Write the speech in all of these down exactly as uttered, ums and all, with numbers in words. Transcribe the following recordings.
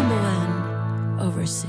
number one overseas.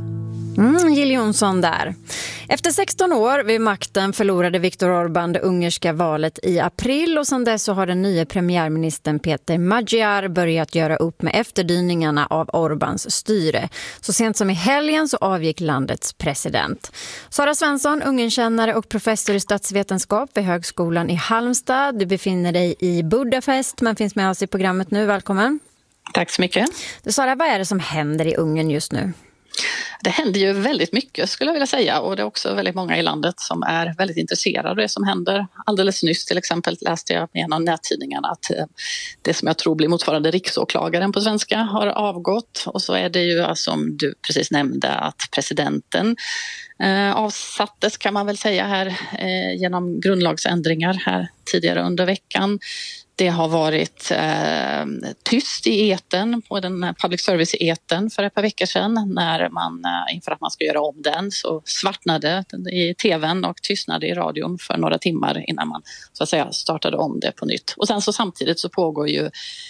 Mm, Jill Johnson där. Efter sexton år vid makten förlorade Viktor Orbán det ungerska valet i april och sedan dess så har den nya premiärministern Peter Magyar börjat göra upp med efterdyningarna av Orbáns styre. Så sent som i helgen så avgick landets president. Sara Svensson, ungerkännare och professor i statsvetenskap vid Högskolan i Halmstad. Du befinner dig i Budapest men finns med oss i programmet nu. Välkommen. Tack så mycket. Du, Sara, vad är det som händer i Ungern just nu? Det händer ju väldigt mycket skulle jag vilja säga, och det är också väldigt många i landet som är väldigt intresserade av det som händer. Alldeles nyss till exempel läste jag i en av nättidningarna att det som jag tror blir motsvarande riksåklagaren på svenska har avgått, och så är det ju som du precis nämnde att presidenten eh, avsattes kan man väl säga här eh, genom grundlagsändringar här tidigare under veckan. Det har varit eh, tyst i eten, på den public service i eten för ett par veckor sedan när man eh, inför att man ska göra om den så svartnade i tvn och tystnade i radion för några timmar innan man så att säga startade om det på nytt. Och sen så samtidigt så pågår ju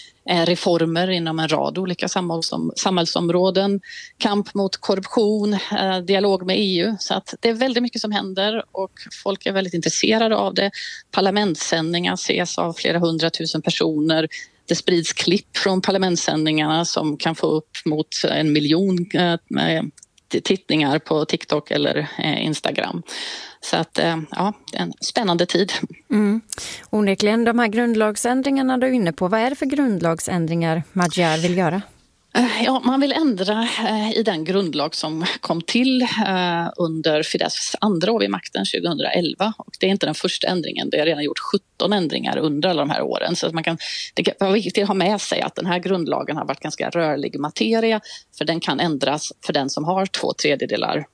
reformer inom en rad olika samhällsom- samhällsområden, kamp mot korruption, eh, dialog med E U. Så att det är väldigt mycket som händer och folk är väldigt intresserade av det. Parlamentssändningar ses av flera hundratusen personer. Det sprids klipp från parlamentssändningarna som kan få upp mot en miljon eh, tittningar på TikTok eller eh, Instagram. Så att, ja, det är en spännande tid. Mm. Onekligen, de här grundlagsändringarna du är inne på, vad är det för grundlagsändringar Magyar vill göra? Ja, man vill ändra i den grundlag som kom till under Fidesz andra år vid makten tjugohundraelva. Och det är inte den första ändringen, det har redan gjort sjutton ändringar under alla de här åren. Så att man kan, det var viktigt att ha med sig att den här grundlagen har varit ganska rörlig materia, för den kan ändras för den som har två tredjedelar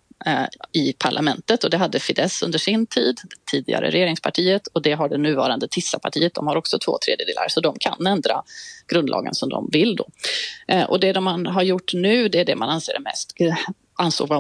i parlamentet, och det hade Fidesz under sin tid, tidigare regeringspartiet, och det har det nuvarande Tissa-partiet, de har också två tredjedelar, så de kan ändra grundlagen som de vill då. Och det de man har gjort nu, det är det man anser är mest ansåg vara